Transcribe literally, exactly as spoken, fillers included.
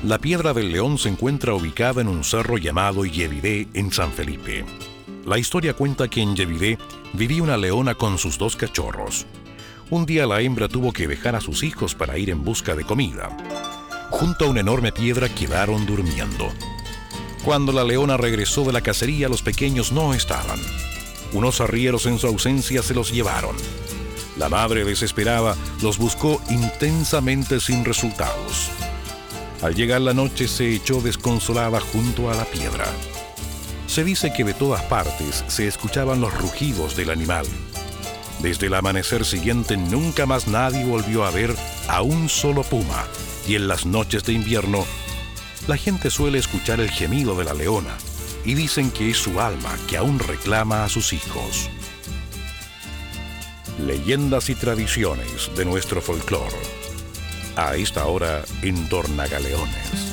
La Piedra del León se encuentra ubicada en un cerro llamado Yevidé, en San Felipe. La historia cuenta que en Yevidé vivía una leona con sus dos cachorros. Un día la hembra tuvo que dejar a sus hijos para ir en busca de comida. Junto a una enorme piedra quedaron durmiendo. Cuando la leona regresó de la cacería, los pequeños no estaban. Unos arrieros en su ausencia se los llevaron. La madre, desesperada, los buscó intensamente sin resultados. Al llegar la noche se echó desconsolada junto a la piedra. Se dice que de todas partes se escuchaban los rugidos del animal. Desde el amanecer siguiente nunca más nadie volvió a ver a un solo puma, y en las noches de invierno la gente suele escuchar el gemido de la leona y dicen que es su alma que aún reclama a sus hijos. Leyendas y tradiciones de nuestro folclore. A esta hora en Tornagaleones.